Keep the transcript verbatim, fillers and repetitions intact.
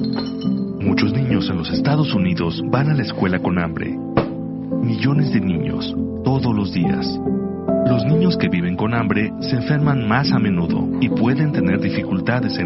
Muchos niños en los Estados Unidos van a la escuela con hambre. Millones de niños, todos los días. Los niños que viven con hambre se enferman más a menudo y pueden tener dificultades en